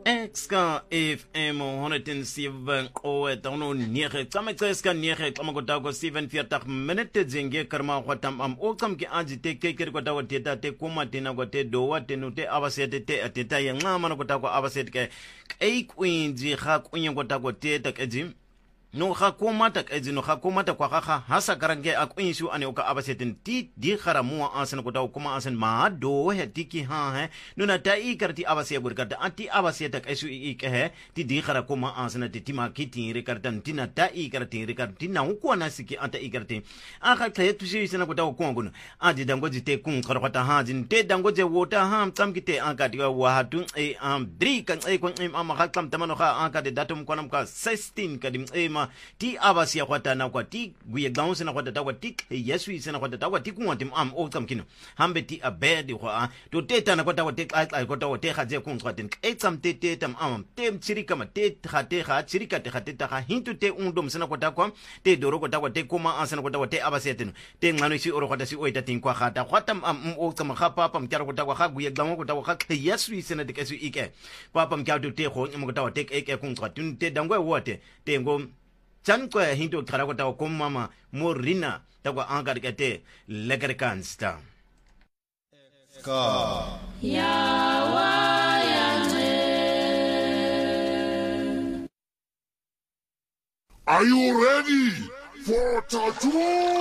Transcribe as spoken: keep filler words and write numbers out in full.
Exka F M honderd zeven qoe tano nege tsama tseska nege tsama kota ko seven veertig minute zenge karma kwatam am okam ki anji te keker kota ko teta te kuma tena ko te dowa te no te abasete te ateta ye ngama kota ko abasete ke ei kwinji ga kunye kota ko teta ke jim no ga komata ke jino ga komata kwa ga hasa karange akunshu ane oka abasetin ti di kharamu asan kota kuma asan ma do he tiki ha he no na tai karti abase burkata anti abase tak esu ik he ti di khara kuma asan ti tima kiti rekartan tina tai karti rekarti na ko na siki anta ikarti aka kle tu shi sana kota ko ngono adi dango jite kun kharata ha jin te dango je wota ha tam kite aka diga wa hatu e am dri kan e kon am ha kam tamano ha aka de datum konam ka sixteen kadim e ti abasi ya kwata na kwa ti guye gaunse na kwata ta kwa ti yesu ise na kwata ta kwa ti kunwati am o kamkino hambe ti abedi kwa to teta na kwata kwa te ai kwata kwa te khaje kun kwatin e tsam te te tam am te chirika ma te khate kha chirika te khate ta kha hintu te undom sana kwata kwa te doro kwata kwa te kuma asana kwata kwa te abasi ya tenu te ngano si oro kwata si oita tin kwa khata kwata am o tsam kha papa mkyara kwata kwa kha guye gaunse kwata kwa kha yesu ise na te kesu ike papa mkyara te kho nyama kwata kwa te eke kun kwatin te dangwe wote te ngo chan kwa hinto khara ko taw kom mama morina takwa ankar kete legar kansta ka ya wa ya Are you ready for tattoo?